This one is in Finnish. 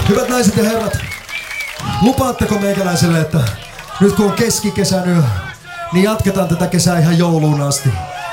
Hyvät naiset ja herrat, lupaatteko meikäläiselle, että nyt kun on keskikesän yö, niin jatketaan tätä kesää ihan jouluun asti.